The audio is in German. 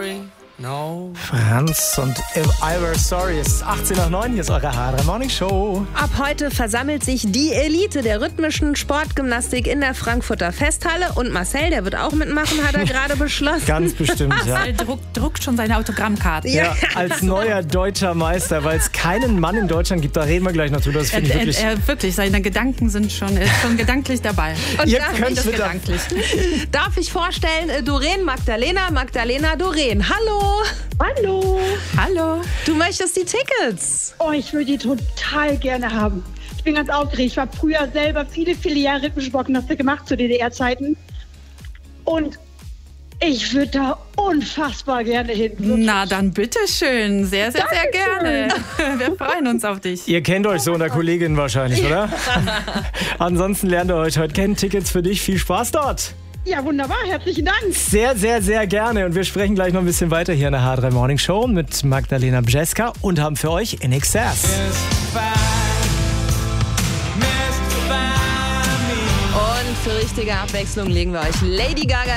sorry. No. Franz und If I Were Sorry. Es ist 18 nach 9, hier ist eure H3 Morning Show. Ab heute versammelt sich die Elite der rhythmischen Sportgymnastik in der Frankfurter Festhalle. Und Marcel, der wird auch mitmachen, hat er gerade beschlossen. Ganz bestimmt, ja. Marcel druckt schon seine Autogrammkarte. Ja, als neuer deutscher Meister, weil es keinen Mann in Deutschland gibt. Da reden wir gleich noch drüber. Das finde ich wirklich, seine Gedanken sind schon gedanklich dabei. Und Ihr darf, könnt ich, gedanklich. darf ich vorstellen, Doreen, Magdalena, Doreen. Hallo. Hallo. Hallo. Du möchtest die Tickets. Oh, ich würde die total gerne haben. Ich bin ganz aufgeregt. Ich habe früher selber viele Jahre rhythmische Sportgymnastik gemacht zu DDR-Zeiten. Und ich würde da unfassbar gerne hin. Wirklich. Na, dann bitteschön. Sehr, sehr, sehr gerne. Wir freuen uns auf dich. Ihr kennt euch so unter Kolleginnen wahrscheinlich, oder? Ansonsten lernt ihr euch heute kennen. Tickets für dich. Viel Spaß dort. Ja, wunderbar. Herzlichen Dank. Sehr, sehr, sehr gerne. Und wir sprechen gleich noch ein bisschen weiter hier in der H3 Morning Show mit Magdalena Brzeska und haben für euch INXS. Und für richtige Abwechslung legen wir euch Lady Gaga